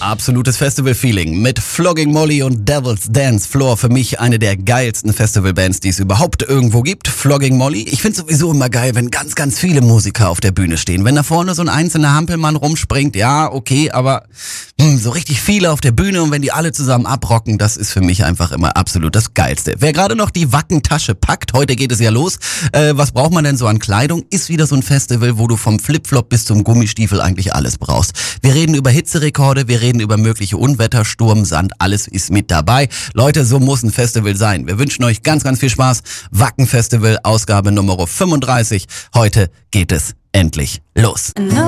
Absolutes Festival-Feeling mit Flogging Molly und Devil's Dance Floor. Für mich eine der geilsten Festivalbands, die es überhaupt irgendwo gibt. Flogging Molly. Ich find's sowieso immer geil, wenn ganz, ganz viele Musiker auf der Bühne stehen. Wenn da vorne so ein einzelner Hampelmann rumspringt, ja, okay, aber so richtig viele auf der Bühne und wenn die alle zusammen abrocken, das ist für mich einfach immer absolut das Geilste. Wer gerade noch die Wackentasche packt, heute geht es ja los. Was braucht man denn so an Kleidung? Ist wieder so ein Festival, wo du vom Flipflop bis zum Gummistiefel eigentlich alles brauchst. Wir reden über Hitzerekorde, wir reden über mögliche Unwetter, Sturm, Sand, alles ist mit dabei. Leute, so muss ein Festival sein. Wir wünschen euch ganz, ganz viel Spaß. Wacken Festival, Ausgabe Nummer 35. Heute geht es endlich los.